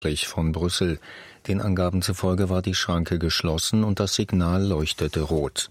von Brüssel. Den Angaben zufolge war die Schranke geschlossen und das Signal leuchtete rot.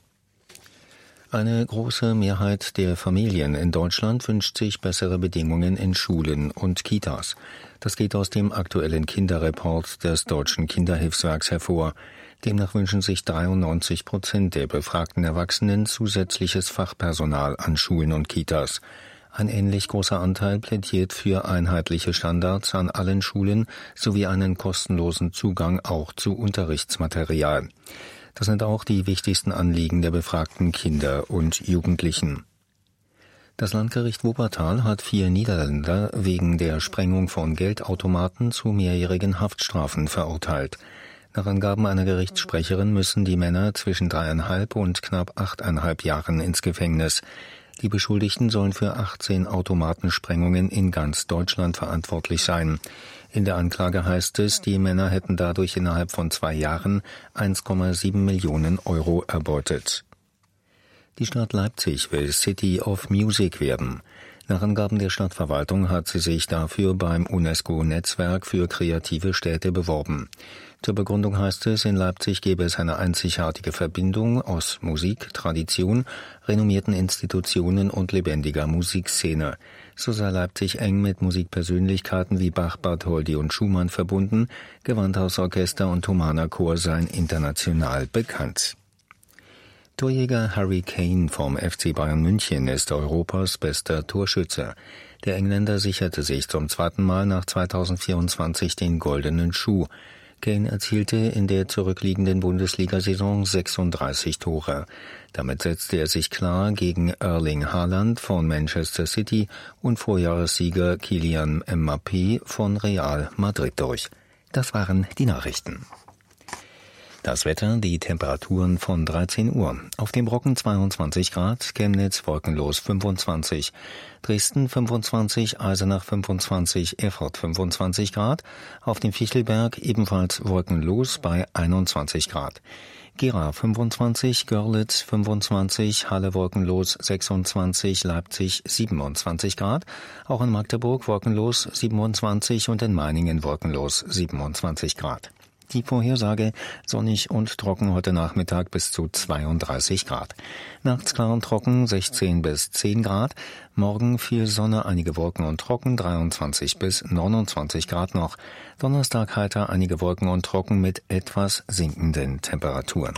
Eine große Mehrheit der Familien in Deutschland wünscht sich bessere Bedingungen in Schulen und Kitas. Das geht aus dem aktuellen Kinderreport des Deutschen Kinderhilfswerks hervor. Demnach wünschen sich 93% der befragten Erwachsenen zusätzliches Fachpersonal an Schulen und Kitas. Ein ähnlich großer Anteil plädiert für einheitliche Standards an allen Schulen sowie einen kostenlosen Zugang auch zu Unterrichtsmaterial. Das sind auch die wichtigsten Anliegen der befragten Kinder und Jugendlichen. Das Landgericht Wuppertal hat 4 Niederländer wegen der Sprengung von Geldautomaten zu mehrjährigen Haftstrafen verurteilt. Nach Angaben einer Gerichtssprecherin müssen die Männer zwischen 3,5 und knapp 8,5 Jahren ins Gefängnis. Die Beschuldigten sollen für 18 Automatensprengungen in ganz Deutschland verantwortlich sein. In der Anklage heißt es, die Männer hätten dadurch innerhalb von 2 Jahren 1,7 Millionen Euro erbeutet. Die Stadt Leipzig will City of Music werden. Nach Angaben der Stadtverwaltung hat sie sich dafür beim UNESCO-Netzwerk für kreative Städte beworben. Zur Begründung heißt es, in Leipzig gäbe es eine einzigartige Verbindung aus Musik, Tradition, renommierten Institutionen und lebendiger Musikszene. So sei Leipzig eng mit Musikpersönlichkeiten wie Bach, Bartholdy und Schumann verbunden, Gewandhausorchester und Thomaner Chor seien international bekannt. Torjäger Harry Kane vom FC Bayern München ist Europas bester Torschütze. Der Engländer sicherte sich zum 2. Mal nach 2024 den goldenen Schuh. Kane erzielte in der zurückliegenden Bundesliga-Saison 36 Tore. Damit setzte er sich klar gegen Erling Haaland von Manchester City und Vorjahressieger Kylian Mbappé von Real Madrid durch. Das waren die Nachrichten. Das Wetter, die Temperaturen von 13 Uhr. Auf dem Brocken 22 Grad, Chemnitz wolkenlos 25, Dresden 25, Eisenach 25, Erfurt 25 Grad, auf dem Fichtelberg ebenfalls wolkenlos bei 21 Grad. Gera 25, Görlitz 25, Halle wolkenlos 26, Leipzig 27 Grad, auch in Magdeburg wolkenlos 27 und in Meiningen wolkenlos 27 Grad. Die Vorhersage: sonnig und trocken heute Nachmittag bis zu 32 Grad. Nachts klar und trocken 16 bis 10 Grad. Morgen viel Sonne, einige Wolken und trocken 23 bis 29 Grad noch. Donnerstag heiter, einige Wolken und trocken mit etwas sinkenden Temperaturen.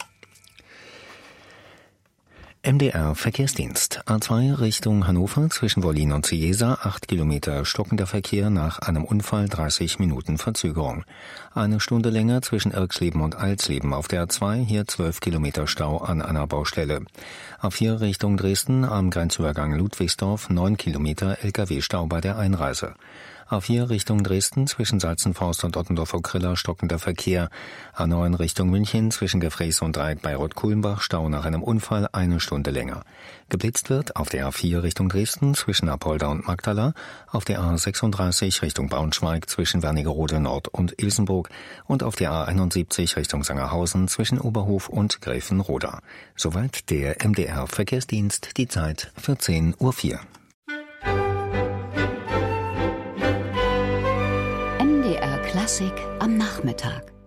MDR Verkehrsdienst. A2 Richtung Hannover zwischen Wollin und Cieza, 8 Kilometer stockender Verkehr nach einem Unfall, 30 Minuten Verzögerung. Eine Stunde länger zwischen Irxleben und Alsleben auf der A2, hier 12 Kilometer Stau an einer Baustelle. A4 Richtung Dresden am Grenzübergang Ludwigsdorf, 9 Kilometer LKW-Stau bei der Einreise. A4 Richtung Dresden zwischen Salzenforst und Ottendorf-Okrilla stockender Verkehr. A9 Richtung München zwischen Gefrees und Dreieck bei Rot-Kulmbach, Stau nach einem Unfall, 1 Stunde länger. Geblitzt wird auf der A4 Richtung Dresden zwischen Apolda und Magdala, auf der A36 Richtung Braunschweig zwischen Wernigerode Nord und Ilsenburg und auf der A71 Richtung Sangerhausen zwischen Oberhof und Gräfenroda. Soweit der MDR Verkehrsdienst, die Zeit 14:04 Uhr. MDR Klassik am Nachmittag.